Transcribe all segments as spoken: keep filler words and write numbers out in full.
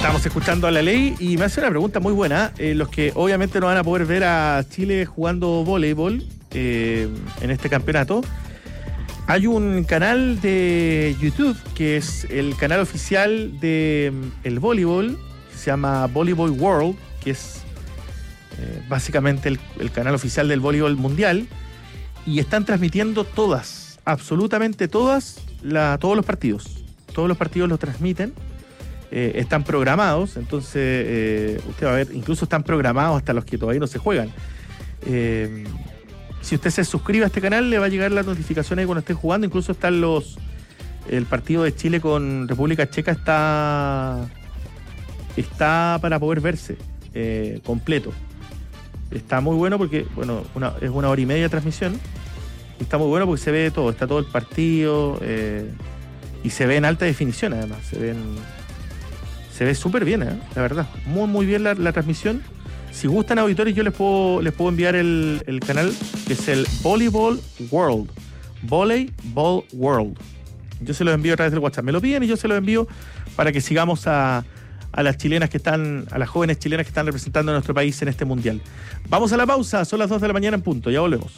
Estamos escuchando a La Ley y me hace una pregunta muy buena. Eh, los que obviamente no van a poder ver a Chile jugando voleibol eh, en este campeonato, hay un canal de YouTube que es el canal oficial de el voleibol, que se llama Volleyball World, que es eh, básicamente el, el canal oficial del voleibol mundial, y están transmitiendo todas, absolutamente todas, la, todos los partidos. Todos los partidos los transmiten. Eh, están programados, entonces eh, usted va a ver, incluso están programados hasta los que todavía no se juegan. Eh, si usted se suscribe a este canal, le va a llegar la notificación ahí cuando esté jugando. Incluso están los. El partido de Chile con República Checa está. Está para poder verse eh, completo. Está muy bueno porque, bueno, una, es una hora y media de transmisión. Y está muy bueno porque se ve todo, está todo el partido eh, y se ve en alta definición además. Se ven. Se ve súper bien, ¿eh? La verdad. Muy, muy bien la, la transmisión. Si gustan auditores, yo les puedo, les puedo enviar el, el canal, que es el Volleyball World. Volleyball World. Yo se los envío a través del WhatsApp. Me lo piden y yo se los envío para que sigamos a, a las chilenas que están, a las jóvenes chilenas que están representando a nuestro país en este mundial. Vamos a la pausa. Son las dos de la mañana en punto. Ya volvemos.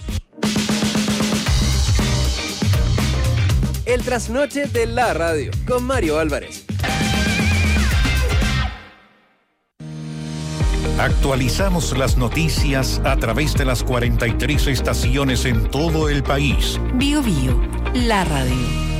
El trasnoche de la radio con Mario Álvarez. Actualizamos las noticias a través de las cuarenta y tres estaciones en todo el país. Bio Bio, la radio.